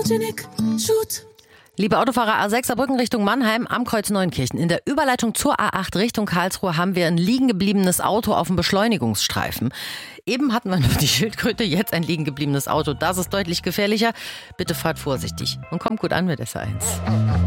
Photogenic, shoot. Liebe Autofahrer A6 Saarbrücken Richtung Mannheim am Kreuz Neunkirchen. In der Überleitung zur A8 Richtung Karlsruhe haben wir ein liegen gebliebenes Auto auf dem Beschleunigungsstreifen. Eben hatten wir nur die Schildkröte, jetzt ein liegen gebliebenes Auto. Das ist deutlich gefährlicher. Bitte fahrt vorsichtig und kommt gut an mit SR1.